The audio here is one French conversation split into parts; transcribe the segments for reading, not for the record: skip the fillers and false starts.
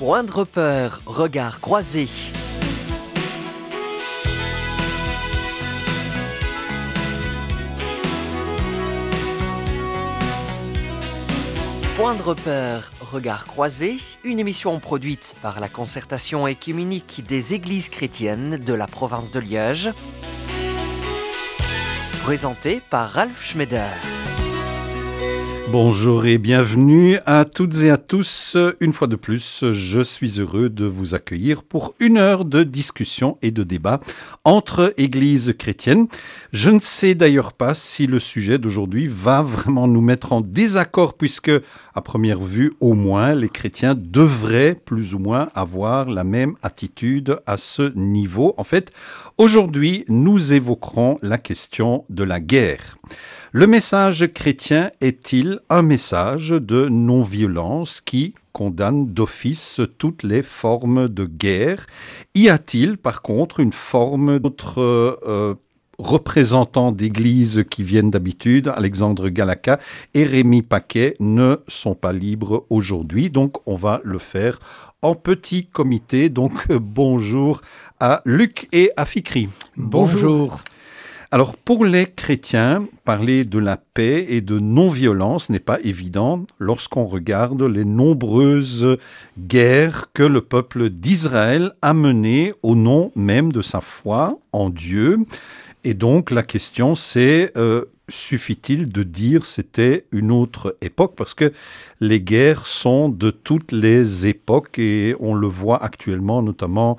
Point de repère, regard croisé. Point de repère, regard croisé, une émission produite par la concertation œcuménique des églises chrétiennes de la province de Liège, présentée par Ralph Schmeder. Bonjour et bienvenue à toutes et à tous. Une fois de plus, je suis heureux de vous accueillir pour une heure de discussion et de débat entre églises chrétiennes. Je ne sais d'ailleurs pas si le sujet d'aujourd'hui va vraiment nous mettre en désaccord puisque, à première vue, au moins, les chrétiens devraient plus ou moins avoir la même attitude à ce niveau. En fait, aujourd'hui, nous évoquerons la question de la guerre. Le message chrétien est-il un message de non-violence qui condamne d'office toutes les formes de guerre? Y a-t-il par contre une forme d'autres représentants d'églises qui viennent d'habitude, Alexandre Galaka et Rémi Paquet, ne sont pas libres aujourd'hui, donc on va le faire en petit comité. Donc bonjour à Luc et à Fikri. Bonjour. Alors, pour les chrétiens, parler de la paix et de non-violence n'est pas évident lorsqu'on regarde les nombreuses guerres que le peuple d'Israël a menées au nom même de sa foi en Dieu. Et donc, la question c'est, suffit-il de dire c'était une autre époque? Parce que les guerres sont de toutes les époques et on le voit actuellement, notamment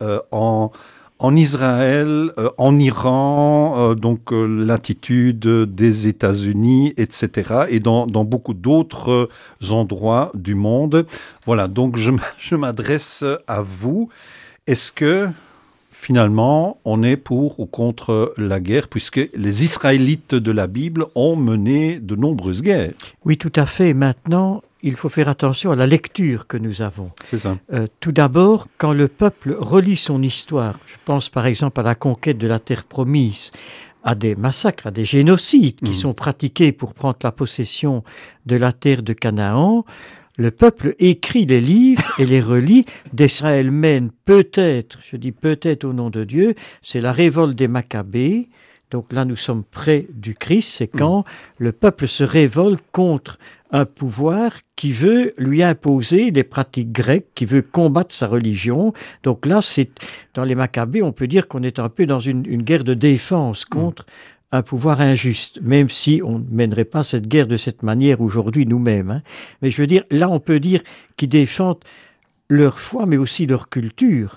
en Israël, en Iran, donc l'attitude des États-Unis, etc. et dans beaucoup d'autres endroits du monde. Voilà, donc je m'adresse à vous. Est-ce que finalement on est pour ou contre la guerre, puisque les Israélites de la Bible ont mené de nombreuses guerres? Oui, tout à fait. Maintenant, il faut faire attention à la lecture que nous avons. C'est ça. Tout d'abord, quand le peuple relit son histoire, je pense par exemple à la conquête de la terre promise, à des massacres, à des génocides qui sont pratiqués pour prendre la possession de la terre de Canaan, le peuple écrit les livres et les relit. D'Israël mène peut-être, je dis peut-être au nom de Dieu, c'est la révolte des Maccabées. Donc là, nous sommes près du Christ, c'est quand le peuple se révolte contre un pouvoir qui veut lui imposer des pratiques grecques, qui veut combattre sa religion. Donc là, c'est dans les Maccabées, on peut dire qu'on est un peu dans une guerre de défense contre un pouvoir injuste, même si on ne mènerait pas cette guerre de cette manière aujourd'hui nous-mêmes. Hein. Mais je veux dire, là, on peut dire qu'ils défendent leur foi, mais aussi leur culture.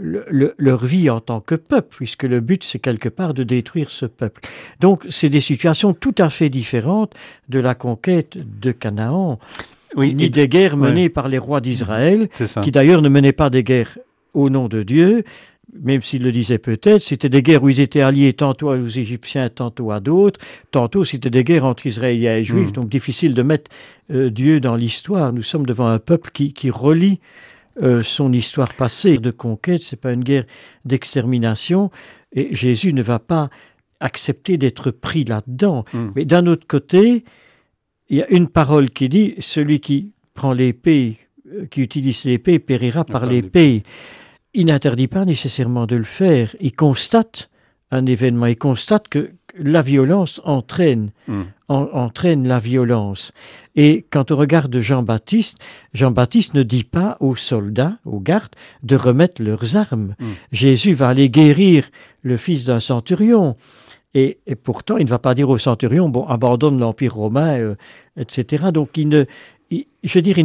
Leur vie en tant que peuple, puisque le but, c'est quelque part de détruire ce peuple. Donc, c'est des situations tout à fait différentes de la conquête de Canaan, ni des guerres menées par les rois d'Israël, qui d'ailleurs ne menaient pas des guerres au nom de Dieu, même s'ils le disaient peut-être, c'était des guerres où ils étaient alliés tantôt aux Égyptiens, tantôt à d'autres, tantôt c'était des guerres entre Israéliens et Juifs, donc difficile de mettre Dieu dans l'histoire. Nous sommes devant un peuple qui relie son histoire passée de conquête, c'est pas une guerre d'extermination, et Jésus ne va pas accepter d'être pris là-dedans. Mais d'un autre côté, il y a une parole qui dit « Celui qui prend l'épée, qui utilise l'épée, périra par l'épée ». Il n'interdit pas nécessairement de le faire, il constate un événement, il constate que la violence entraîne la violence. Et quand on regarde Jean-Baptiste ne dit pas aux soldats, aux gardes, de remettre leurs armes. Jésus va aller guérir le fils d'un centurion. Et pourtant, il ne va pas dire au centurion, bon, abandonne l'Empire romain, etc. Donc, il